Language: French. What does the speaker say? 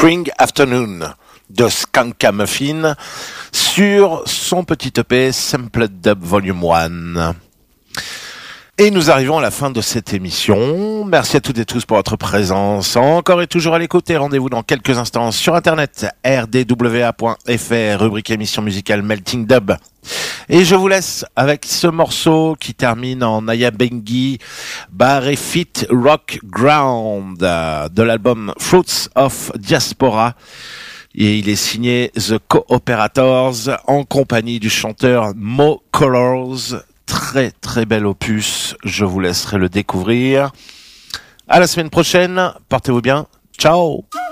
Spring Afternoon de Skankamuffin sur son petit EP Sampled Dub Volume 1. Et nous arrivons à la fin de cette émission. Merci à toutes et tous pour votre présence. Encore et toujours à l'écoute et rendez-vous dans quelques instants sur internet rdwa.fr, rubrique émission musicale Melting Dub. Et je vous laisse avec ce morceau qui termine en Ayabengi Barefit Rock Ground de l'album Fruits of Diaspora. Et il est signé The Cooperators en compagnie du chanteur Mo Colors. Très très bel opus, je vous laisserai le découvrir. À la semaine prochaine, portez-vous bien, ciao.